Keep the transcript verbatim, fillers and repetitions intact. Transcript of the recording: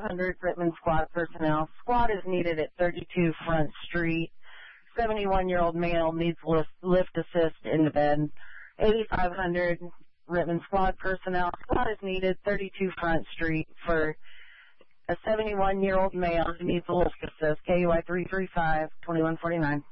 hundred Rittman Squad personnel. Squad is needed at thirty-two Front Street. seventy-one-year-old male needs lift, lift assist in the bed. eighty-five hundred Rittman Squad personnel. Squad is needed thirty-two Front Street for a seventy-one-year-old male who needs a lift assist. K U I three three five, two one four nine.